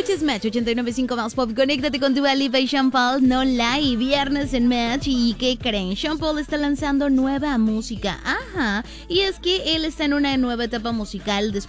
Escuchas Match 89.5 más pop. Conéctate con Dua Lipa y Sean Paul. No lie. Viernes en Match. ¿Y qué creen? Sean Paul está lanzando nueva música. Ajá. Y es que él está en una nueva etapa musical después